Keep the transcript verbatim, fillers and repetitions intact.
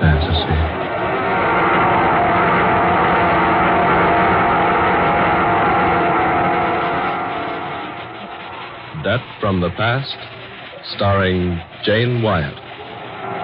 fantasy. Death from the Past, starring Jane Wyatt.